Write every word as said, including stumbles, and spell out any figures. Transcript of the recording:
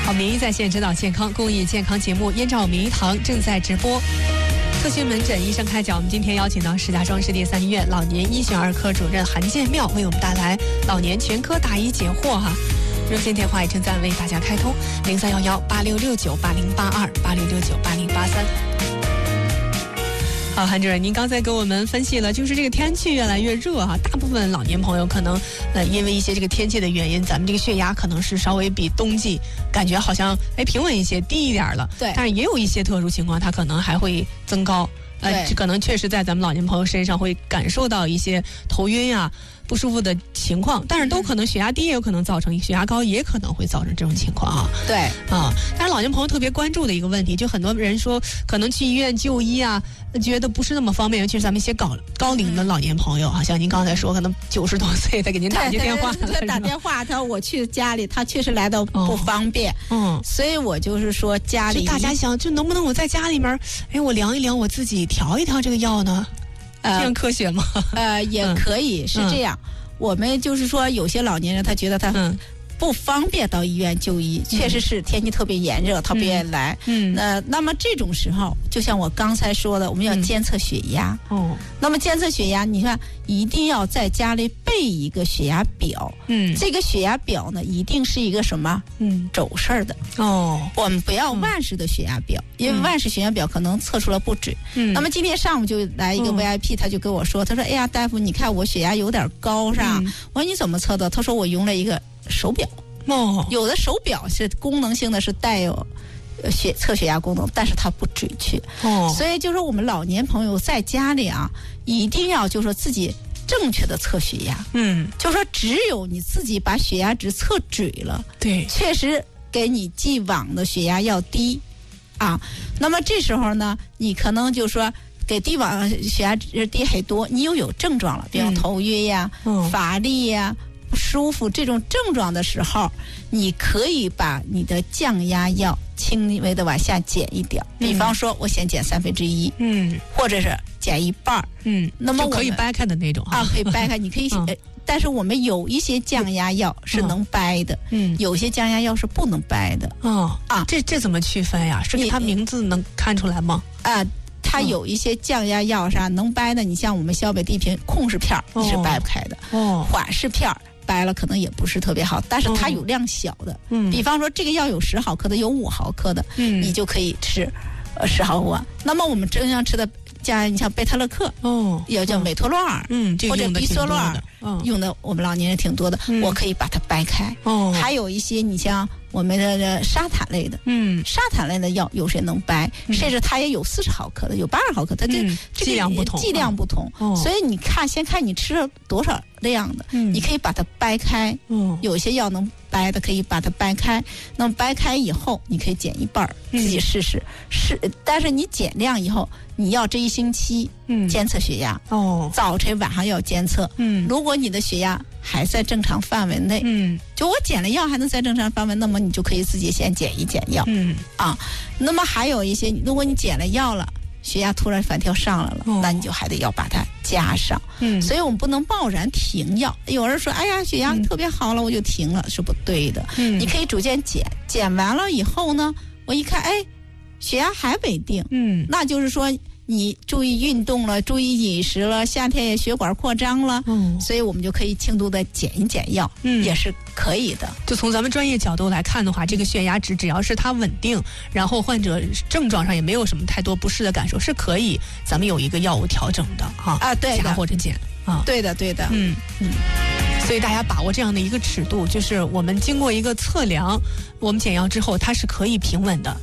好，名医在线指导健康公益健康节目，燕赵名医堂正在直播。特训门诊医生开讲，我们今天邀请到石家庄市第三医院老年医学儿科主任韩建妙为我们带来老年全科答疑解惑哈。热线电话也正在为大家开通，零三幺幺八六六九八零八二八六六九八零八三。好，韩主任，您刚才给我们分析了，就是这个天气越来越热哈，大部分老年朋友可能呃因为一些这个天气的原因，咱们这个血压可能是稍微比冬季感觉好像哎平稳一些，低一点了。 对， 但是也有一些特殊情况，它可能还会增高。呃，这可能确实在咱们老年朋友身上会感受到一些头晕啊、不舒服的情况，但是都可能血压低也有可能造成，血压高也可能会造成这种情况啊。 对啊，但是老年朋友特别关注的一个问题，就很多人说可能去医院就医啊，觉得不是那么方便，尤其是咱们一些高高龄的老年朋友，好像您刚才说可能九十多岁他给您打接电话了， 对对对，打电话，他说我去家里，他确实来到不方便， 嗯， 所以我就是说家里大家想，就能不能我在家里面，哎，我量一量我自己调一调这个药呢？这样科学吗？ 呃，也可以、嗯、是这样、嗯。我们就是说，有些老年人他觉得他不方便到医院就医，嗯、确实是天气特别炎热，他不愿意来。嗯，呃，那么这种时候，就像我刚才说的，我们要监测血压。哦、嗯，那么监测血压，你看一定要在家里备一个血压表。嗯，这个血压表呢，一定是一个什么？嗯，轴式的。哦，我们不要万式的血压表，嗯、因为万式血压表可能测出来不准。嗯，那么今天上午就来一个 V I P，、嗯、他就跟我说，他说：“哎呀，大夫，你看我血压有点高，是吧？”嗯、我说：“你怎么测的？”他说：“我用了一个手表。”哦，有的手表是功能性的，是带有血测血压功能，但是它不准确。哦，所以就是我们老年朋友在家里啊，一定要就是说自己正确的测血压。嗯，就说只有你自己把血压值测准了，对，确实给你既往的血压要低啊。那么这时候呢，你可能就说给低往血压值低很多，你又有症状了，比如头晕呀、嗯、乏力呀。不舒服这种症状的时候，你可以把你的降压药轻微的往下减一点，嗯、比方说我先减三分之一，嗯，或者是减一半，嗯，那么我可以掰开的那种啊，可以掰开，你可以，嗯、但是我们有一些降压药是能掰的，嗯，有些降压药是不能掰的，哦啊， 这这怎么区分呀？是它名字能看出来吗？ 啊。它有一些降压药啥能掰的，你像我们消北地平控制片你是掰不开的，哦，缓释片掰了可能也不是特别好，但是它有量小的，嗯，比方说这个药有十毫克的，有五毫克的，嗯，你就可以吃，呃，十毫克。那么我们正常吃的降压，你像贝塔乐克，哦，也叫美托洛尔，嗯，或者比索洛尔，嗯，用的我们老年人挺多的，嗯、我可以把它掰开。哦，还有一些你像我们的沙坦类的，嗯，沙坦类的药有些能掰，嗯、甚至它也有四十毫克的，有八十毫克，它这、嗯、这个剂量不同， 剂量不同，哦、所以你看，先看你吃了多少量的，嗯、你可以把它掰开。嗯，有些药能掰的，可以把它掰开。那么掰开以后，你可以减一半，自己试试。试，但是你减量以后，你要这一星期监测血压。哦，早晨晚上要监测。嗯，如果你的血压还在正常范围内，嗯，就我减了药还能在正常范围，那么你就可以自己先减一减药，嗯啊，那么还有一些，如果你减了药了，血压突然反跳上来了，哦、那你就还得要把它加上，嗯，所以我们不能贸然停药。有人说，哎呀，血压特别好了，嗯、我就停了，是不对的，嗯，你可以逐渐减，减完了以后呢，我一看，哎，血压还没定，嗯，那就是说。你注意运动了，注意饮食了，夏天也血管扩张了，嗯，所以我们就可以轻度的减一减药，嗯，也是可以的。 就从咱们专业角度来看的话，这个血压值只要是它稳定，然后患者症状上也没有什么太多不适的感受，是可以咱们有一个药物调整的哈， 啊，对的， 加或者减啊， 对的，对的， 嗯嗯。所以大家把握这样的一个尺度，就是我们经过一个测量，我们减药之后它是可以平稳的，